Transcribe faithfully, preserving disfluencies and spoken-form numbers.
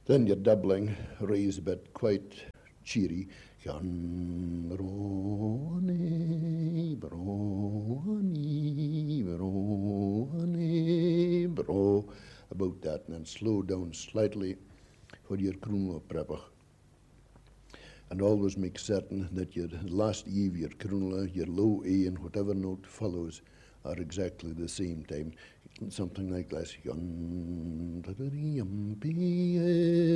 Then your doubling, raise a bit, quite cheery. John Brony, Brony, Brony, Bro. About that, and then slow down slightly for your crooner prepper. And always make certain that your last E of your crooner, your low A, and whatever note follows are exactly the same time. Something like this.